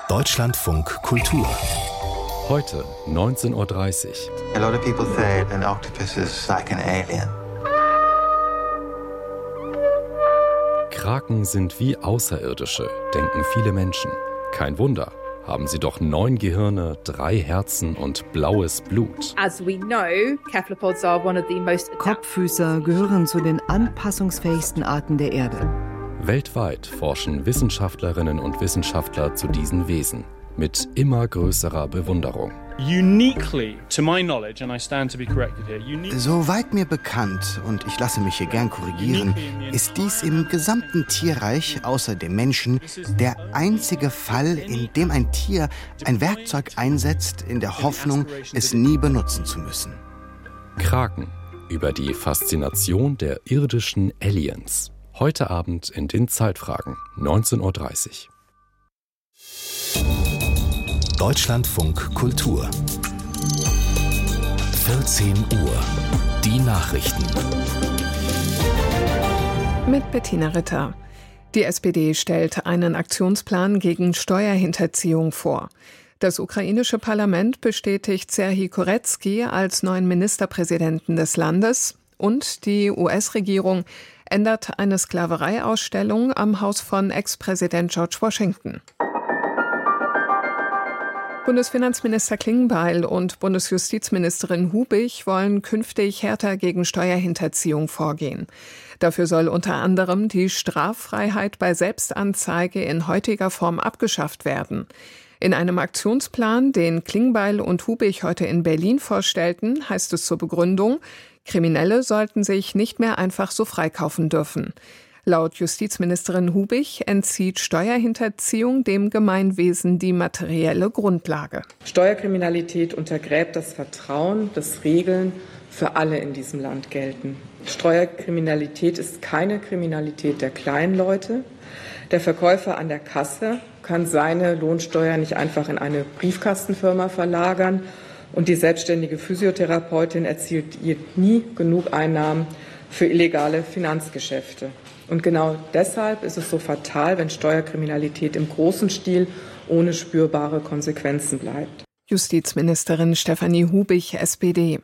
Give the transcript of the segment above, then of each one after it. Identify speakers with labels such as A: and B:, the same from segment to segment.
A: Deutschlandfunk Kultur.
B: Heute 19:30 Uhr.
C: A lot of people say an octopus is like an alien.
B: Kraken sind wie Außerirdische, denken viele Menschen. Kein Wunder, haben sie doch 9 Gehirne, 3 Herzen und blaues Blut.
D: Kopffüßer gehören zu den anpassungsfähigsten Arten der Erde.
B: Weltweit forschen Wissenschaftlerinnen und Wissenschaftler zu diesen Wesen mit immer größerer Bewunderung.
E: Soweit mir bekannt, und ich lasse mich hier gern korrigieren, ist dies im gesamten Tierreich außer dem Menschen der einzige Fall, in dem ein Tier ein Werkzeug einsetzt, in der Hoffnung, es nie benutzen zu müssen.
B: Kraken, über die Faszination der irdischen Aliens. Heute Abend in den Zeitfragen, 19:30 Uhr.
A: Deutschlandfunk Kultur. 14 Uhr. Die Nachrichten.
F: Mit Bettina Ritter. Die SPD stellt einen Aktionsplan gegen Steuerhinterziehung vor. Das ukrainische Parlament bestätigt Serhij Koretsky als neuen Ministerpräsidenten des Landes und die US-Regierung ändert eine Sklavereiausstellung am Haus von Ex-Präsident George Washington. Bundesfinanzminister Klingbeil und Bundesjustizministerin Hubig wollen künftig härter gegen Steuerhinterziehung vorgehen. Dafür soll unter anderem die Straffreiheit bei Selbstanzeige in heutiger Form abgeschafft werden. In einem Aktionsplan, den Klingbeil und Hubig heute in Berlin vorstellten, heißt es zur Begründung, Kriminelle sollten sich nicht mehr einfach so freikaufen dürfen. Laut Justizministerin Hubig entzieht Steuerhinterziehung dem Gemeinwesen die materielle Grundlage.
G: Steuerkriminalität untergräbt das Vertrauen, dass Regeln für alle in diesem Land gelten. Steuerkriminalität ist keine Kriminalität der kleinen Leute. Der Verkäufer an der Kasse kann seine Lohnsteuer nicht einfach in eine Briefkastenfirma verlagern. Und die selbstständige Physiotherapeutin erzielt nie genug Einnahmen für illegale Finanzgeschäfte. Und genau deshalb ist es so fatal, wenn Steuerkriminalität im großen Stil ohne spürbare Konsequenzen bleibt.
F: Justizministerin Stefanie Hubig, SPD.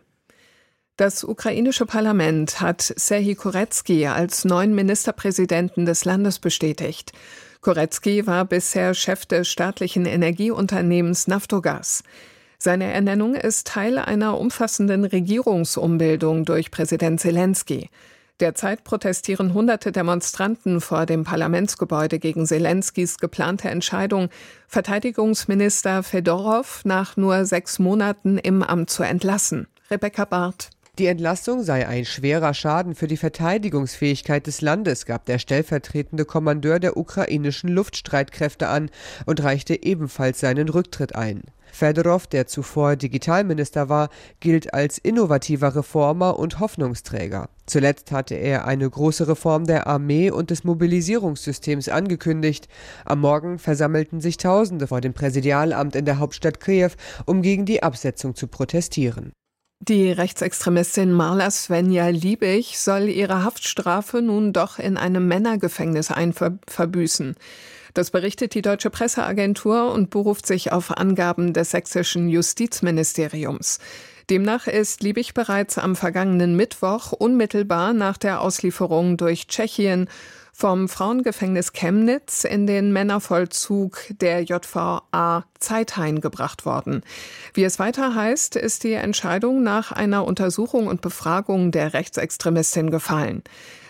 F: Das ukrainische Parlament hat Serhij Koretsky als neuen Ministerpräsidenten des Landes bestätigt. Koretsky war bisher Chef des staatlichen Energieunternehmens Naftogaz. Seine Ernennung ist Teil einer umfassenden Regierungsumbildung durch Präsident Selenskyj. Derzeit protestieren hunderte Demonstranten vor dem Parlamentsgebäude gegen Selenskys geplante Entscheidung, Verteidigungsminister Fedorov nach nur 6 Monaten im Amt zu entlassen. Rebecca Barth.
H: Die Entlassung sei ein schwerer Schaden für die Verteidigungsfähigkeit des Landes, gab der stellvertretende Kommandeur der ukrainischen Luftstreitkräfte an und reichte ebenfalls seinen Rücktritt ein. Fedorov, der zuvor Digitalminister war, gilt als innovativer Reformer und Hoffnungsträger. Zuletzt hatte er eine große Reform der Armee und des Mobilisierungssystems angekündigt. Am Morgen versammelten sich Tausende vor dem Präsidialamt in der Hauptstadt Kiew, um gegen die Absetzung zu protestieren.
F: Die Rechtsextremistin Marla Svenja Liebig soll ihre Haftstrafe nun doch in einem Männergefängnis verbüßen. Das berichtet die Deutsche Presseagentur und beruft sich auf Angaben des sächsischen Justizministeriums. Demnach ist Liebig bereits am vergangenen Mittwoch unmittelbar nach der Auslieferung durch Tschechien vom Frauengefängnis Chemnitz in den Männervollzug der JVA Zeithain gebracht worden. Wie es weiter heißt, ist die Entscheidung nach einer Untersuchung und Befragung der Rechtsextremistin gefallen.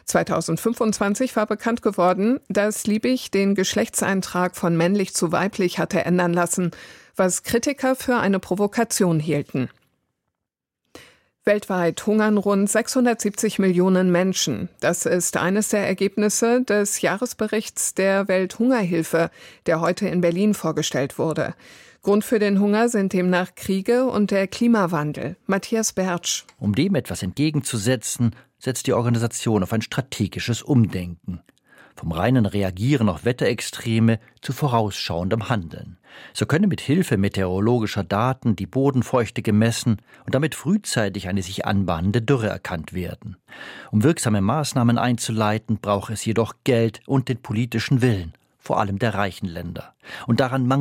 F: 2025 war bekannt geworden, dass Liebig den Geschlechtseintrag von männlich zu weiblich hatte ändern lassen, was Kritiker für eine Provokation hielten. Weltweit hungern rund 670 Millionen Menschen. Das ist eines der Ergebnisse des Jahresberichts der Welthungerhilfe, der heute in Berlin vorgestellt wurde. Grund für den Hunger sind demnach Kriege und der Klimawandel. Matthias Bertsch.
I: Um dem etwas entgegenzusetzen, setzt die Organisation auf ein strategisches Umdenken. Vom reinen Reagieren auf Wetterextreme zu vorausschauendem Handeln. So könne mit Hilfe meteorologischer Daten die Bodenfeuchte gemessen und damit frühzeitig eine sich anbahnende Dürre erkannt werden. Um wirksame Maßnahmen einzuleiten, braucht es jedoch Geld und den politischen Willen, vor allem der reichen Länder. Und daran mangelt